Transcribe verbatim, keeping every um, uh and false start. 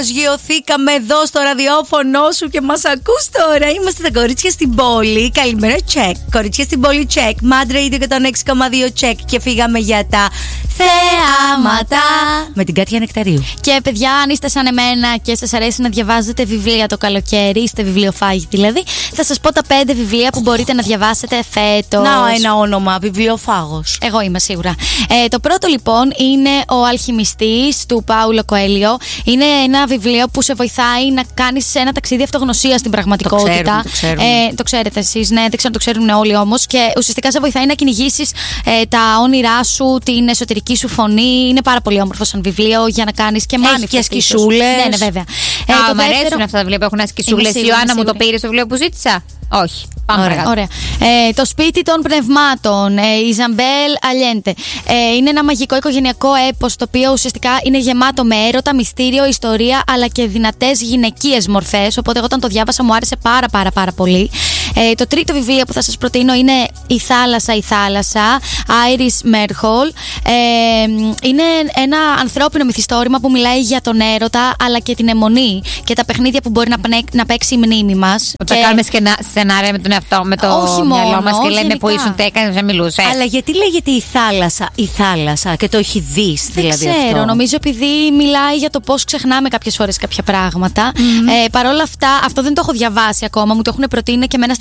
Γιωθήκαμε εδώ στο ραδιόφωνο σου και μας ακούς τώρα. Είμαστε τα κορίτσια στην πόλη. Καλημέρα, check. Κορίτσια στην πόλη, check. Mad Radio εκατόν έξι κόμμα δύο, check. Και φύγαμε για τα θεάματα με την Κάτια Νεκταρίου. Και παιδιά, αν είστε σαν εμένα και σας αρέσει να διαβάζετε βιβλία το καλοκαίρι, είστε βιβλιοφάγοι δηλαδή, θα σας πω τα πέντε βιβλία που μπορείτε να διαβάσετε φέτος. Να, ένα όνομα, βιβλιοφάγος. Εγώ είμαι σίγουρα. Ε, το πρώτο λοιπόν είναι Ο Αλχημιστής του Πάουλο Κοέλιο. Είναι ένα βιβλίο που σε βοηθάει να κάνεις ένα ταξίδι αυτογνωσίας στην πραγματικότητα. Το ξέρουμε, το ξέρουμε. Ε, το ξέρετε εσείς, ναι, δεν ξέρω αν το ξέρουν όλοι όμως. Και ουσιαστικά σε βοηθάει να κυνηγήσεις ε, τα όνειρά σου, την εσωτερική σου φωνή. Είναι πάρα πολύ όμορφο σαν βιβλίο για να κάνεις και μάνι. Έχει και ασκησούλες. Ναι, ναι, βέβαια. Ε, Α, μου αρέσουν αυτά τα βιβλία που έχουν ασκησούλες. Η Ιωάννα μου το πήρε στο βιβλίο που ζήτησα. Όχι. Πάμε ωραία. ωραία. Ε, το Σπίτι των Πνευμάτων, ε, Ιζαμπέλ Αλιέντε. Ε, είναι ένα μαγικό οικογενειακό έπος, το οποίο ουσιαστικά είναι γεμάτο με έρωτα, μυστήριο, ιστορία, αλλά και δυνατές γυναικείες μορφές. Οπότε εγώ όταν το διάβασα μου άρεσε πάρα πάρα πάρα πολύ. Ε, το τρίτο βιβλίο που θα σας προτείνω είναι Η Θάλασσα, η Θάλασσα, Iris Merhol. Ε, είναι ένα ανθρώπινο μυθιστόρημα που μιλάει για τον έρωτα, αλλά και την αιμονή και τα παιχνίδια που μπορεί να, να παίξει η μνήμη μας. Ότι και... κάνουμε σκενα... σενάρια με τον εαυτό, με το όχι μυαλό μόνο, μας και λέμε γενικά. Που ήσουν, τι έκανες, δεν μιλούσες. Αλλά γιατί λέγεται η θάλασσα, η θάλασσα και το έχει δεις δηλαδή? Δεν ξέρω, αυτό. νομίζω επειδή μιλάει για το πώς ξεχνάμε κάποιες φορές κάποια πράγματα. Mm-hmm. Ε, Παρ' όλα αυτά, αυτό δεν το έχω διαβάσει ακόμα, μου το έχουν προτείνει και εμένα